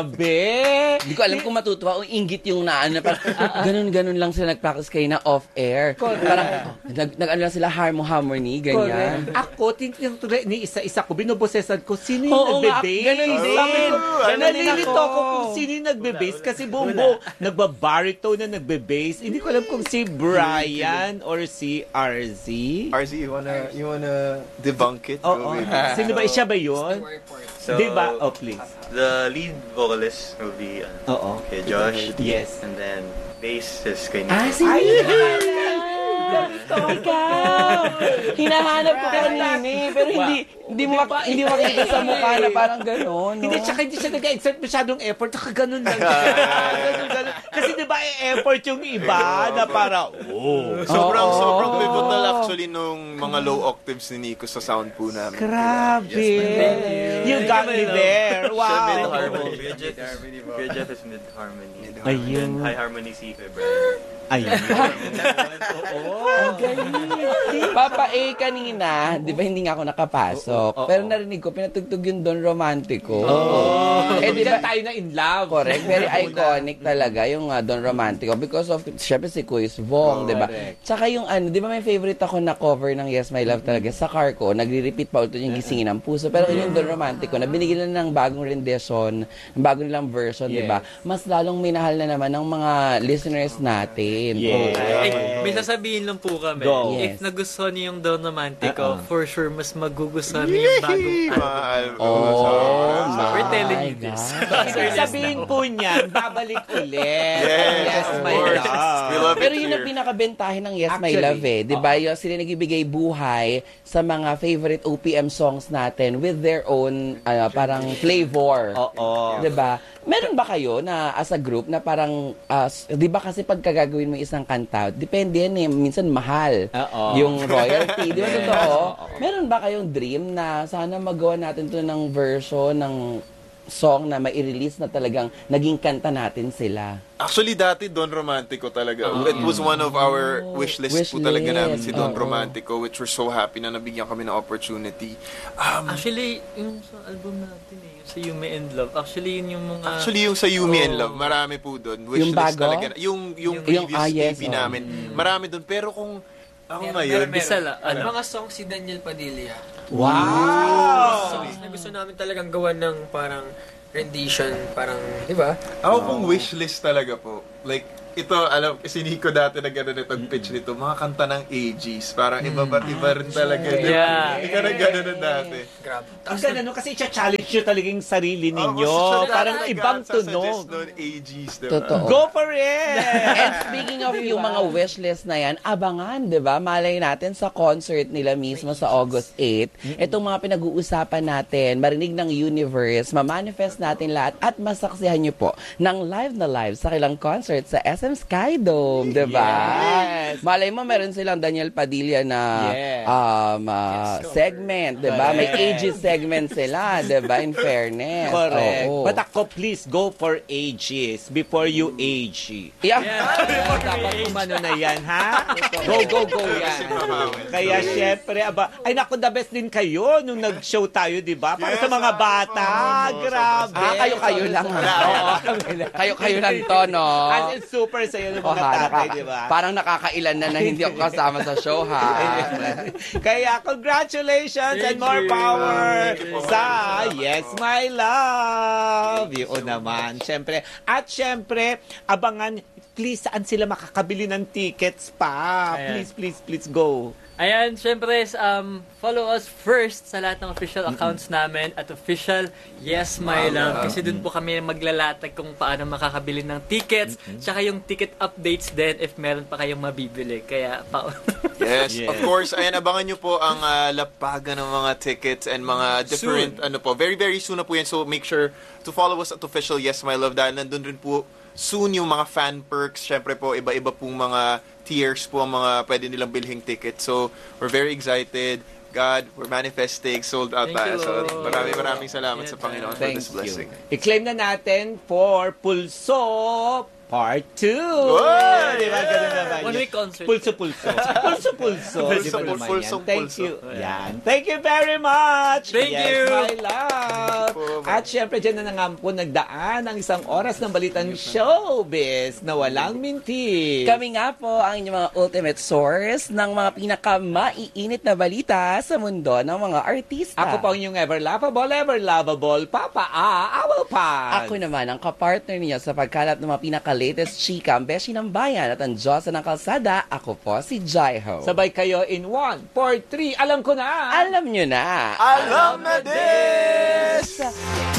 Grabe! Hindi ko alam kung matutuwa o inggit yung naan na parang ganun-ganun lang sila nag-practice kayo na off-air. Parang nag-ano lang sila harmony, ganyan. Ako, tinutulay ni isa-isa ko, binubosesan ko, sino yung Oo nga, nagbe-base? ganun din. Nalilito ako kung sino yung nagbe-base kasi buong nagba-baritone na nagbe-base. Hindi ko alam kung si Brian or si RZ. RZ, you wanna debunk it? Oo. Sino ba? Siya ba yun? So, Diba? Oh, please. The lead vocalist will be kay Josh. Yes. And then bass is kay Nico. Si Nico! Ikaw! Hinahanap ko kanina pero hindi makita sa mukha na parang gano'n. No? Hindi siya nag-exert masyadong effort. Ganun lang siya. Ganun. Kasi di ba effort yung iba na para, Sobrang pivotal actually nung mga low octaves ni Nico sa sound po namin. Grabe. You got me there. Wow. Siya mid-harmony. Bridget is mid-harmony. Ayun. And high harmony si kay Brian. Ayun. Ang galing. Papa A kanina, di ba hindi nga ako nakapasok? Pero narinig ko, pinatugtog yung Don Romantico. Di ba tayo na in love? Correct. Very iconic talaga yung Don Romantico because of, syempre si Kuis Vong, di ba? Tsaka yung di ba may favorite ako na cover ng Yes My Love talaga sa car ko, nagre-repeat pa ulit yung Gisingin ng Puso. Pero yung Don Romantico, na binigyan ng bagong rendition, ng bagong nilang version, di ba? Mas lalong minahal na naman ng mga listeners natin. May sasabihin lang po kami. Go. If nagustuhan niyo yung Don Romantico, for sure mas magugustuhan niyo yung bagong album. We're telling you this. Sabihin po niyan, babalik ulit. Yes, My of course. Love. We love it Pero yun here. ang pinakabentahin ng Yes My Actually, Love eh. Di ba? Yung sila nagbibigay buhay sa mga favorite OPM songs natin with their own parang flavor. Oo. Di ba? Meron ba kayo na as a group na parang, di ba kasi pagka gagawin mo isang kanta, depende yan eh, minsan mahal yung royalty. Di ba totoo? Meron ba kayong dream na sana magawa natin to ng version ng song na mai-release na talagang naging kanta natin sila? Actually, dati Don Romantico talaga. It was one of our wish list po talaga namin si Don Romantico, which we're so happy na nabigyan kami ng opportunity. Actually, yung sa album natin yung sa You Me and Love, actually yun yung mga... Actually, yung sa You Me and Love, marami po doon. Wish Yung list bago? talaga. Yung previous EP namin, marami doon. Pero kung ako ngayon, mga songs si Daniel Padilla. Wow! Songs na gusto namin talagang gawan ng parang rendition, parang, di ba? ako kung wish list talaga po, like, ito, alam, si Nico dati na gano'n itong pitch nito, mga kanta ng AGs, parang iba-ba't iba rin talaga. Yeah. Ikaw na gano'n dati. Grabe. Ang ganda no, kasi i-challenge nyo talaga yung sarili ninyo. Kasi Parang talaga, ibang sasuggest tunog. doon, AGs, diba? Totoo. Go for it! And speaking of yung mga wishlist na yan, abangan, di ba? Malay natin sa concert nila mismo sa August 8. Itong mga pinag-uusapan natin, marinig ng universe, ma-manifest natin lahat at masaksihan nyo po ng live na live sa kailang concert sa SM Skydome, di ba? Yes. Malay mo, meron silang Daniel Padilla na segment, di ba? May ages segment sila, di ba? In fairness. Correct. Oo. But ako, please, go for ages before you age. Yeah. Dapat umano na yan, ha? Go yan. Kaya syempre, ay naku, the best din kayo nung nag-show tayo, di ba? Para sa mga bata. Grabe. Kayo-kayo lang. Kayo-kayo lang to, no? As in, super sa'yo ng mga tatay, di ba? Parang nakakailan na hindi ako kasama sa show, ha? Kaya congratulations and more power sa Yes My Love. Yun naman. Syempre. At syempre, abangan, please, saan sila makakabili ng tickets pa? Ayan. Please, go. Ayan, syempre, follow us first sa lahat ng official accounts namin at official Yes My Love. Kasi dun po kami maglalatag kung paano makakabili ng tickets, tsaka yung ticket updates din if meron pa kayong mabibili. Kaya, Yes, of course. Ayan, abangan nyo po ang lapagan ng mga tickets and mga different, very, very soon na po yan. So, make sure to follow us at official Yes My Love dahil nandun rin po soon yung mga fan perks. Syempre po, iba-iba pong mga tiers po ang mga pwede nilang bilhing tickets. So, we're very excited. God, we're manifesting, sold out tayo. So, maraming salamat sa Panginoon for this blessing. I-claim na natin for Pulso Part 2. Oy! Di ba? Ganun naman One yun. week concert. Pulso-pulso. Pulso-pulso. Di ba naman Pulso, yan? Thank pulso. you. Yan. Thank you very much. Thank yes, you. my love. At syempre, dyan na nga po nagdaan ang isang oras ng balitang showbiz na walang minti. Kami nga po ang inyong mga ultimate source ng mga pinakamaiinit na balita sa mundo ng mga artista. Ako po ang inyong ever laughable, ever lovable, Papa Awal Paz. Ako naman ang kapartner niya sa pagkalat ng mga pinaka-latest chika, ang beshi ng bayan at ang Diyosa ng kalsada. Ako po si Jaiho. Sabay kayo in 1, 4, 3. Alam ko na. Alam nyo na. Alam na this!